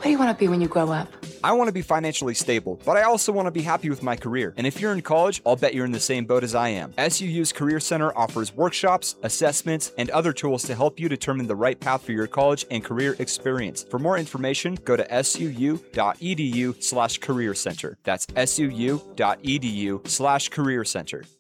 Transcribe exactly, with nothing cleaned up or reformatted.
do you want to be when you grow up? I want to be financially stable, but I also want to be happy with my career. And if you're in college, I'll bet you're in the same boat as I am. S U U's Career Center offers workshops, assessments, and other tools to help you determine the right path for your college and career experience. For more information, go to suu.edu slash career center. That's suu.edu slash career center.